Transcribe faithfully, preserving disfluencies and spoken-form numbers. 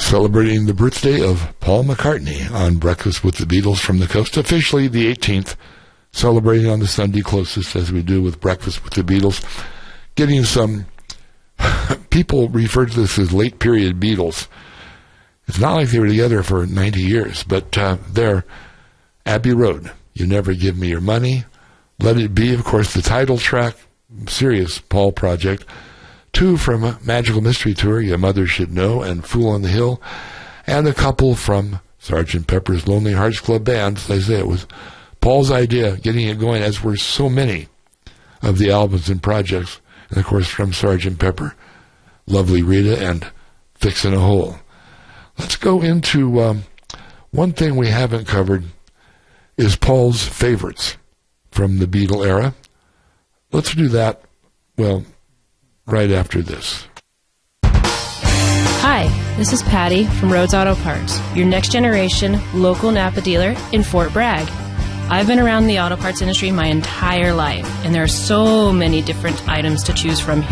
celebrating the birthday of Paul McCartney on Breakfast with the Beatles from the Coast, officially the eighteenth, celebrating on the Sunday closest, as we do with Breakfast with the Beatles. Getting some, people refer to this as late period Beatles. It's not like they were together for ninety years, but uh, they're Abbey Road, You Never Give Me Your Money, Let It Be, of course, the title track, serious Paul project. Two from Magical Mystery Tour, Your Mother Should Know, and Fool on the Hill, and a couple from Sergeant Pepper's Lonely Hearts Club Band. As I say, it was Paul's idea, getting it going, as were so many of the albums and projects. And, of course, from Sergeant Pepper, Lovely Rita, and Fixin' a Hole. Let's go into um, one thing we haven't covered is Paul's favorites from the Beatle era. Let's do that, well, right after this. Hi, this is Patty from Rhodes Auto Parts, your next generation local Napa dealer in Fort Bragg. I've been around the auto parts industry my entire life, and there are so many different items to choose from here.